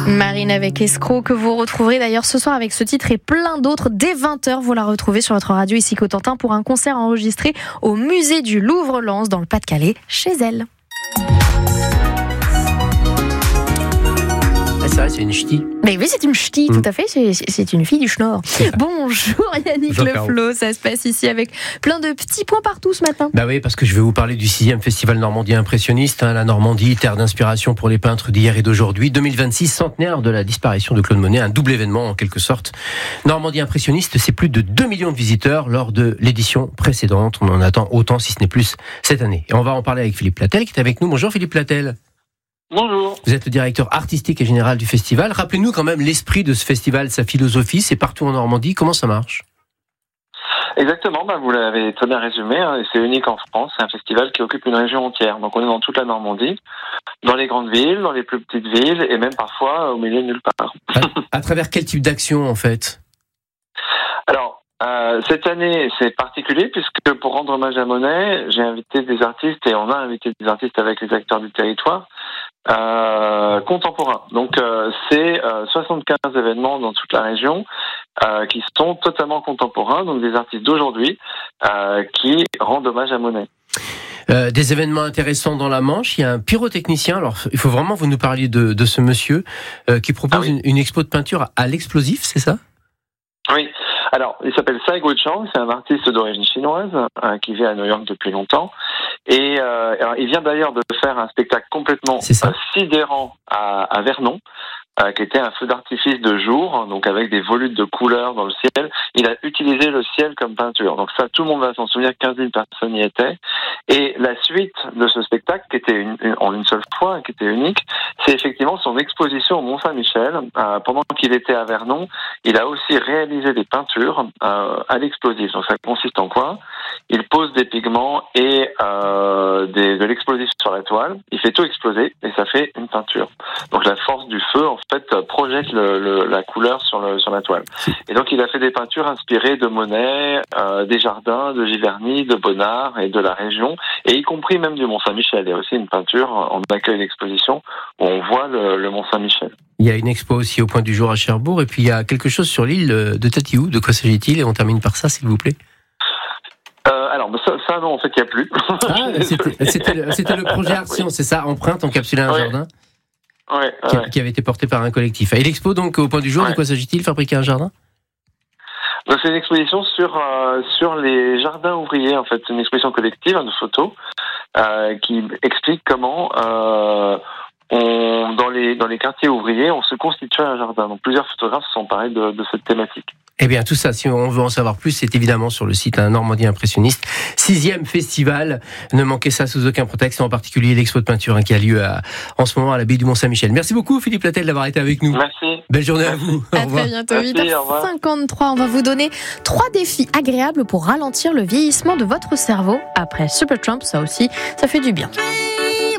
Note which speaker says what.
Speaker 1: Marine avec Escroc, que vous retrouverez d'ailleurs ce soir avec ce titre et plein d'autres. Dès 20h, vous la retrouvez sur votre radio ici Cotentin pour un concert enregistré au musée du Louvre-Lens dans le Pas-de-Calais, chez elle.
Speaker 2: C'est vrai, c'est une ch'ti.
Speaker 1: Mais oui, c'est une ch'ti, tout à fait. C'est une fille du Schnorr. Bonjour Yannick Le Flo, ça se passe ici avec plein de petits points partout ce matin.
Speaker 2: Bah oui, parce que je vais vous parler du 6e Festival Normandie Impressionniste. La Normandie, terre d'inspiration pour les peintres d'hier et d'aujourd'hui. 2026, centenaire de la disparition de Claude Monet, un double événement en quelque sorte. Normandie Impressionniste, c'est plus de 2 millions de visiteurs lors de l'édition précédente. On en attend autant, si ce n'est plus, cette année. Et on va en parler avec Philippe Platel qui est avec nous. Bonjour Philippe Platel.
Speaker 3: Bonjour.
Speaker 2: Vous êtes le directeur artistique et général du festival. Rappelez-nous quand même l'esprit de ce festival, sa philosophie. C'est partout en Normandie. Comment ça marche ?
Speaker 3: Exactement, vous l'avez très bien résumé. C'est unique en France. C'est un festival qui occupe une région entière. Donc on est dans toute la Normandie, dans les grandes villes, dans les plus petites villes et même parfois au milieu de nulle part.
Speaker 2: À travers quel type d'action en fait ?
Speaker 3: Alors, cette année, c'est particulier puisque pour rendre hommage à Monet, j'ai invité des artistes et on a invité des artistes avec les acteurs du territoire contemporains. Donc, c'est 75 événements dans toute la région qui sont totalement contemporains, donc des artistes d'aujourd'hui qui rendent hommage à Monet.
Speaker 2: Des événements intéressants dans la Manche. Il y a un pyrotechnicien. Alors, il faut vraiment que vous nous parliez de ce monsieur qui propose une expo de peinture à l'explosif, c'est ça ?
Speaker 3: Oui. Alors, il s'appelle Tsai Guo-Chang, c'est un artiste d'origine chinoise qui vit à New York depuis longtemps. Et alors, il vient d'ailleurs de faire un spectacle complètement sidérant à Vernon, qui était un feu d'artifice de jour, donc avec des volutes de couleurs dans le ciel. Il a utilisé le ciel comme peinture. Donc ça, tout le monde va s'en souvenir, 15 000 personnes y étaient. Et la suite de ce spectacle, qui était en une seule fois, qui était unique, c'est effectivement son exposition au Mont-Saint-Michel. Pendant qu'il était à Vernon, il a aussi réalisé des peintures à l'explosif. Donc ça consiste en quoi ? Il pose des pigments et de l'explosif sur la toile. Il fait tout exploser et ça fait une peinture. Donc la force du feu, en fait, projette la couleur sur la toile. Et donc il a fait des peintures inspirées de Monet, des jardins, de Giverny, de Bonnard et de la région, et y compris même du Mont-Saint-Michel. Il y a aussi une peinture en accueil d'exposition où on voit le Mont-Saint-Michel.
Speaker 2: Il y a une expo aussi au Point du Jour à Cherbourg, et puis il y a quelque chose sur l'île de Tatiou. De quoi s'agit-il ? Et on termine par ça, s'il vous plaît.
Speaker 3: Alors, ça non, en fait, il n'y a plus.
Speaker 2: C'était le projet Action, c'est ça ? Empreinte, encapsulé à un jardin ? Qui avait été porté par un collectif. Et l'expo, donc, au Point du Jour, de quoi s'agit-il ? Fabriquer un jardin ?
Speaker 3: Donc, c'est une exposition sur les jardins ouvriers, en fait. C'est une exposition collective de photos qui explique comment dans les quartiers ouvriers, on se constitue un jardin. Donc, plusieurs photographes se sont emparés de cette thématique.
Speaker 2: Eh bien, tout ça, si on veut en savoir plus, c'est évidemment sur le site Normandie Impressionniste. 6e festival. Ne manquez ça sous aucun prétexte, en particulier l'expo de peinture qui a lieu en ce moment à l'abbaye du Mont-Saint-Michel. Merci beaucoup, Philippe Platel, d'avoir été avec nous.
Speaker 3: Merci.
Speaker 2: Belle journée à vous.
Speaker 1: À très bientôt. 8h53. On va vous donner 3 défis agréables pour ralentir le vieillissement de votre cerveau. Après Supertramp, ça aussi, ça fait du bien.